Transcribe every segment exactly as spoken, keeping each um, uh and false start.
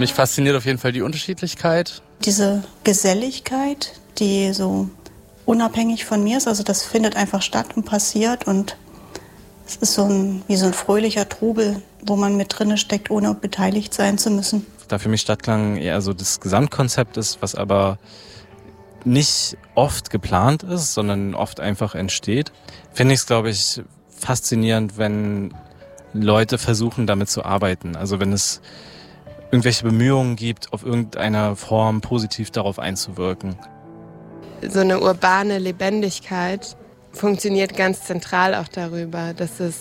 Mich fasziniert auf jeden Fall die Unterschiedlichkeit. Diese Geselligkeit, die so unabhängig von mir ist, also das findet einfach statt und passiert und es ist so ein, wie so ein fröhlicher Trubel, wo man mit drinne steckt, ohne beteiligt sein zu müssen. Da für mich Stadtklang eher so das Gesamtkonzept ist, was aber nicht oft geplant ist, sondern oft einfach entsteht, finde ich es, glaube ich, faszinierend, wenn Leute versuchen, damit zu arbeiten. Also wenn es irgendwelche Bemühungen gibt, auf irgendeine Form positiv darauf einzuwirken. So eine urbane Lebendigkeit funktioniert ganz zentral auch darüber, dass es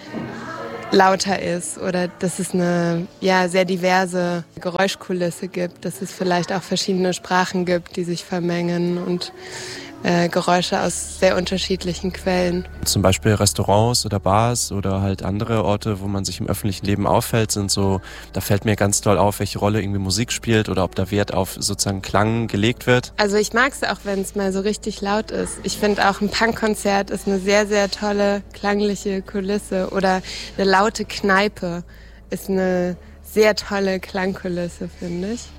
lauter ist oder dass es eine ja, sehr diverse Geräuschkulisse gibt, dass es vielleicht auch verschiedene Sprachen gibt, die sich vermengen und äh, Geräusche aus sehr unterschiedlichen Quellen. Zum Beispiel Restaurants oder Bars oder halt andere Orte, wo man sich im öffentlichen Leben auffällt, sind so, da fällt mir ganz doll auf, welche Rolle irgendwie Musik spielt oder ob da Wert auf sozusagen Klang gelegt wird. Also ich mag es auch, wenn es mal so richtig laut ist. Ich finde auch ein Punkkonzert ist eine sehr, sehr tolle klangliche Kulisse oder eine laute Kneipe ist eine sehr tolle Klangkulisse, finde ich.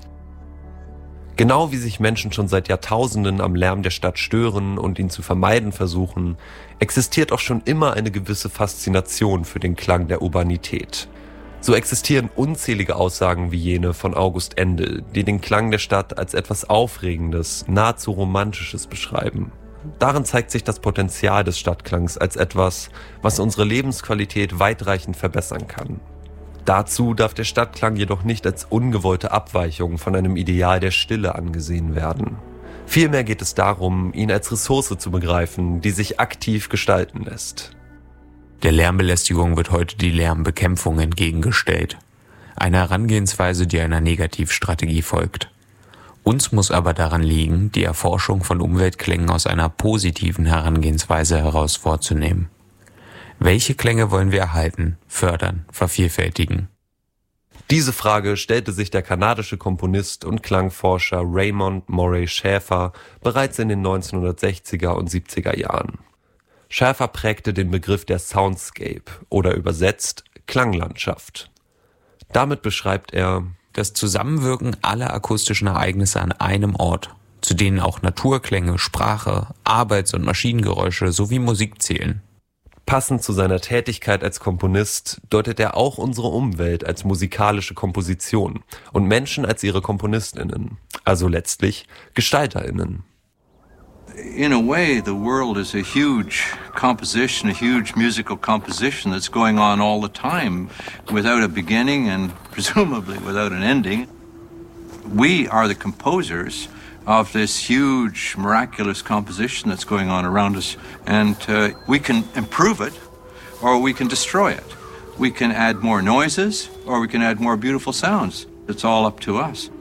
Genau wie sich Menschen schon seit Jahrtausenden am Lärm der Stadt stören und ihn zu vermeiden versuchen, existiert auch schon immer eine gewisse Faszination für den Klang der Urbanität. So existieren unzählige Aussagen wie jene von August Endel, die den Klang der Stadt als etwas Aufregendes, nahezu Romantisches beschreiben. Darin zeigt sich das Potenzial des Stadtklangs als etwas, was unsere Lebensqualität weitreichend verbessern kann. Dazu darf der Stadtklang jedoch nicht als ungewollte Abweichung von einem Ideal der Stille angesehen werden. Vielmehr geht es darum, ihn als Ressource zu begreifen, die sich aktiv gestalten lässt. Der Lärmbelästigung wird heute die Lärmbekämpfung entgegengestellt. Eine Herangehensweise, die einer Negativstrategie folgt. Uns muss aber daran liegen, die Erforschung von Umweltklängen aus einer positiven Herangehensweise heraus vorzunehmen. Welche Klänge wollen wir erhalten, fördern, vervielfältigen? Diese Frage stellte sich der kanadische Komponist und Klangforscher Raymond Moray Schäfer bereits in den neunzehnhundertsechziger und siebziger Jahren. Schäfer prägte den Begriff der Soundscape oder übersetzt Klanglandschaft. Damit beschreibt er das Zusammenwirken aller akustischen Ereignisse an einem Ort, zu denen auch Naturklänge, Sprache, Arbeits- und Maschinengeräusche sowie Musik zählen. Passend zu seiner Tätigkeit als Komponist deutet er auch unsere Umwelt als musikalische Komposition und Menschen als ihre KomponistInnen, also letztlich GestalterInnen. In a way, the world is a huge composition, a huge musical composition that's going on all the time without a beginning and presumably without an ending. We are the composers of this huge, miraculous composition that's going on around us. And uh, we can improve it, or we can destroy it. We can add more noises, or we can add more beautiful sounds. It's all up to us.